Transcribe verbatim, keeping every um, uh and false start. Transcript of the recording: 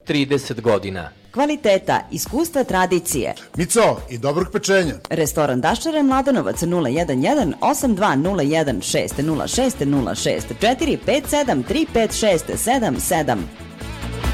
trideset godina. Kvaliteta, iskustva, tradicije. Mico, i dobrog pečenja. Restoran Daščare, Mladenovac, nula jedan jedan osam dva nula jedan šest nula šest nula šest četiri pet sedam tri pet šest sedam sedam.